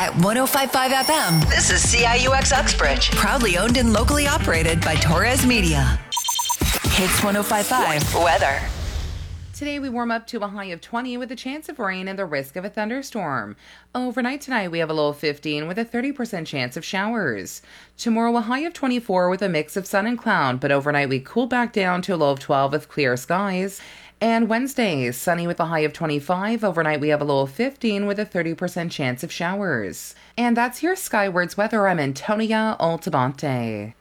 At 105.5 FM, this is CIUX Uxbridge. Proudly owned and locally operated by Torres Media. Hits 105.5 weather. Today we warm up to a high of 20 with a chance of rain and the risk of a thunderstorm. Overnight tonight we have a low of 15 with a 30% chance of showers. Tomorrow a high of 24 with a mix of sun and cloud, but overnight we cool back down to a low of 12 with clear skies. And Wednesday, sunny with a high of 25. Overnight, we have a low of 15 with a 30% chance of showers. And that's your Skywards weather. I'm Antonia Altamonte.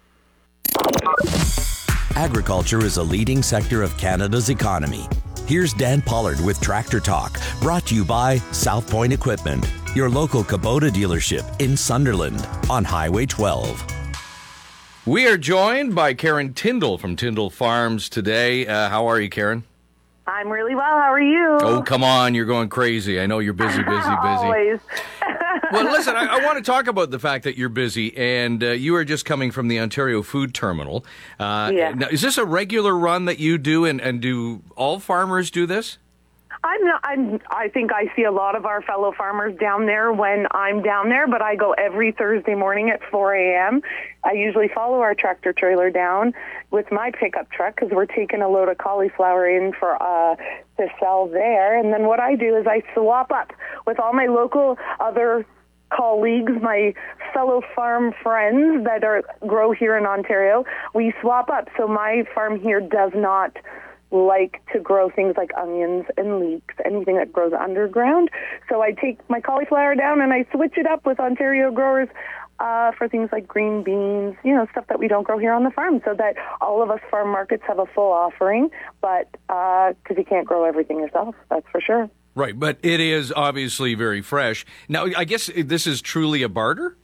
Agriculture is a leading sector of Canada's economy. Here's Dan Pollard with Tractor Talk, brought to you by South Point Equipment, your local Kubota dealership in Sunderland on Highway 12. We are joined by Karen Tyndall from Tyndall Farms today. How are you, Karen? I'm really well. How are you? Oh, come on. You're going crazy. I know you're busy. Always. Well, listen, I want to talk about the fact that you're busy, and you are just coming from the Ontario Food Terminal. Yeah. Now, is this a regular run that you do, and do all farmers do this? I think I see a lot of our fellow farmers down there when I'm down there, but I go every Thursday morning at 4 a.m. I usually follow our tractor trailer down with my pickup truck because we're taking a load of cauliflower in for to sell there. And then what I do is I swap up with all my local other colleagues, my fellow farm friends that grow here in Ontario. We swap up. So my farm here does not like to grow things like onions and leeks, anything that grows underground. So I take my cauliflower down and I switch it up with Ontario growers for things like green beans, stuff that we don't grow here on the farm, so that all of us farm markets have a full offering, but because you can't grow everything yourself, that's for sure. Right, but it is obviously very fresh. Now, I guess this is truly a barter?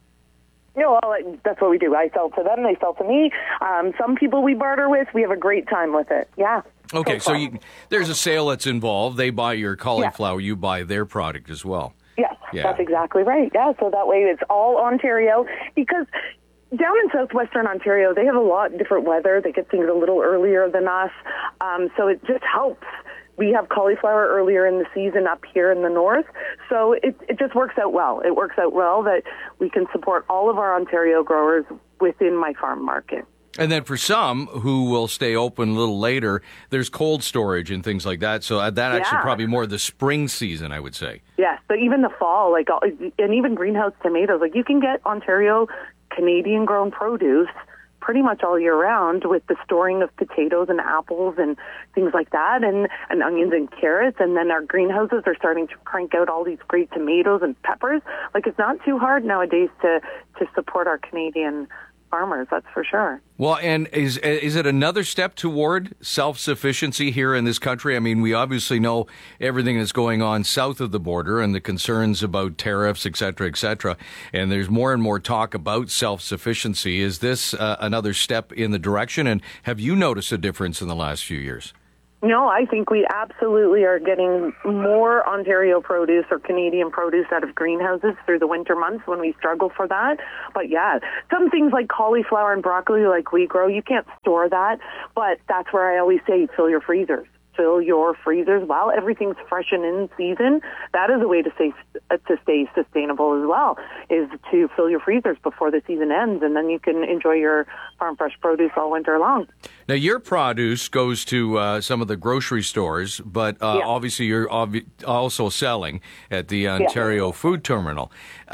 Well, that's what we do. I sell to them, they sell to me. Some people we barter with, we have a great time with it. Yeah. Okay, so there's a sale that's involved. They buy your cauliflower, you buy their product as well. Yes, That's exactly right. Yeah, so that way it's all Ontario, because down in southwestern Ontario, they have a lot different weather. They get things a little earlier than us, so it just helps. We have cauliflower earlier in the season up here in the north, so it just works out well. It works out well that we can support all of our Ontario growers within my farm market. And then for some who will stay open a little later, there's cold storage and things like that. So that actually probably more the spring season, I would say. Yes, but even the fall, and even greenhouse tomatoes, you can get Ontario Canadian-grown produce pretty much all year round with the storing of potatoes and apples and things like that, and onions and carrots. And then our greenhouses are starting to crank out all these great tomatoes and peppers. It's not too hard nowadays to support our Canadian farmers, that's for sure. Well, and is it another step toward self-sufficiency here in this country? I mean, we obviously know everything that's going on south of the border and the concerns about tariffs, et cetera, and there's more and more talk about self-sufficiency. Is this another step in the direction, and have you noticed a difference in the last few years? No, I think we absolutely are getting more Ontario produce or Canadian produce out of greenhouses through the winter months when we struggle for that. But yeah, some things like cauliflower and broccoli like we grow, you can't store that. But that's where I always say fill your freezers. Fill your freezers while everything's fresh and in season. That is a way to stay sustainable as well, is to fill your freezers before the season ends, and then you can enjoy your farm fresh produce all winter long. Now, your produce goes to some of the grocery stores, but obviously you're also selling at the Ontario Food Terminal.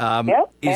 Is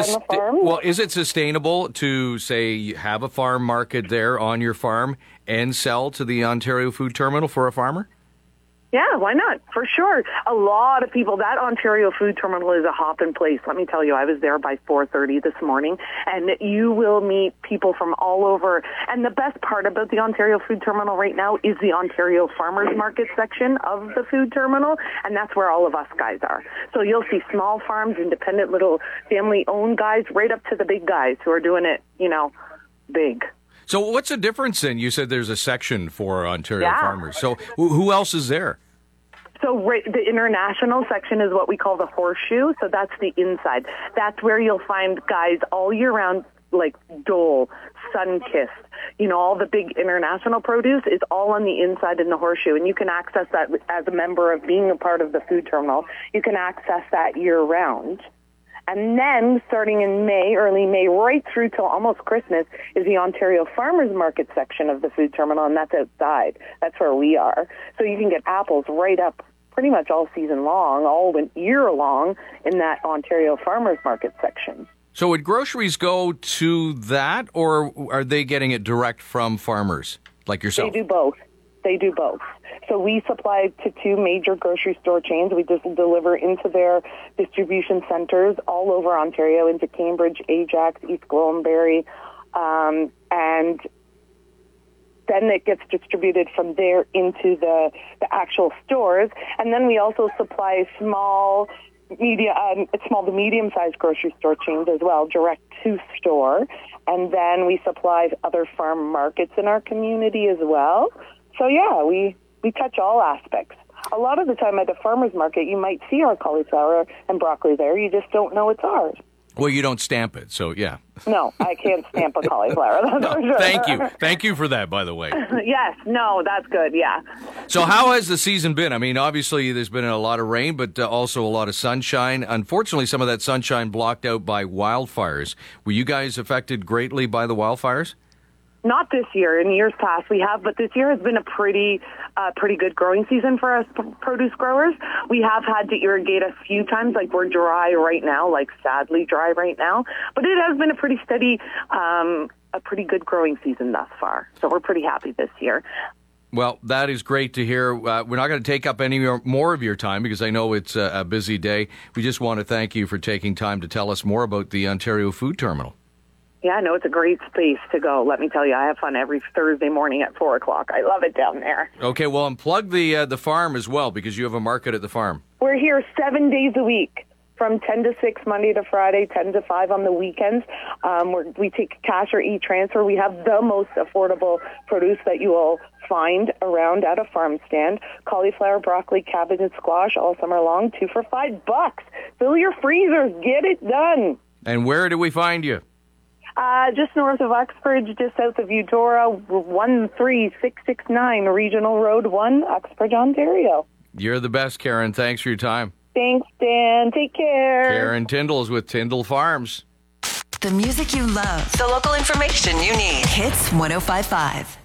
it sustainable to, say, have a farm market there on your farm and sell to the Ontario Food Terminal for a farmer? Yeah, why not? For sure. A lot of people, that Ontario Food Terminal is a hopping place. Let me tell you, I was there by 4:30 this morning, and you will meet people from all over. And the best part about the Ontario Food Terminal right now is the Ontario Farmers Market section of the food terminal, and that's where all of us guys are. So you'll see small farms, independent little family-owned guys, right up to the big guys who are doing it, big. So what's the difference then? You said there's a section for Ontario farmers. So who else is there? So the international section is what we call the horseshoe. So that's the inside. That's where you'll find guys all year round, like Dole, Sunkist, all the big international produce is all on the inside in the horseshoe. And you can access that as a member of being a part of the food terminal. You can access that year round. And then starting in May, early May, right through till almost Christmas is the Ontario Farmers Market section of the food terminal, and that's outside. That's where we are. So you can get apples right up pretty much all season long, all year long in that Ontario Farmers Market section. So would groceries go to that, or are they getting it direct from farmers like yourself? They do both. They do both. So we supply to two major grocery store chains. We just deliver into their distribution centers all over Ontario, into Cambridge, Ajax, East Gwillimbury, and then it gets distributed from there into the actual stores. And then we also supply small to medium-sized grocery store chains as well, direct to store. And then we supply other farm markets in our community as well. So yeah, we touch all aspects. A lot of the time at the farmer's market, you might see our cauliflower and broccoli there. You just don't know it's ours. Well, you don't stamp it, so yeah. No, I can't stamp a cauliflower. That's for sure. Thank you. Thank you for that, by the way. Yes, no, that's good, yeah. So how has the season been? I mean, obviously there's been a lot of rain, but also a lot of sunshine. Unfortunately, some of that sunshine blocked out by wildfires. Were you guys affected greatly by the wildfires? Not this year. In years past we have, but this year has been a pretty good growing season for us produce growers. We have had to irrigate a few times, like we're dry right now, like sadly dry right now. But it has been a pretty steady, a pretty good growing season thus far. So we're pretty happy this year. Well, that is great to hear. We're not going to take up any more of your time because I know it's a busy day. We just want to thank you for taking time to tell us more about the Ontario Food Terminal. Yeah, no, it's a great space to go. Let me tell you, I have fun every Thursday morning at 4 o'clock. I love it down there. Okay, well, and plug the farm as well, because you have a market at the farm. We're here 7 days a week, from 10 to 6, Monday to Friday, 10 to 5 on the weekends. We take cash or e-transfer. We have the most affordable produce that you will find around at a farm stand. Cauliflower, broccoli, cabbage, and squash all summer long, 2 for $5. Fill your freezers. Get it done. And where do we find you? Just north of Uxbridge, just south of Eudora, 13669 Regional Road 1, Uxbridge, Ontario. You're the best, Karen. Thanks for your time. Thanks, Dan. Take care. Karen Tyndall is with Tyndall Farms. The music you love. The local information you need. Hits 105.5.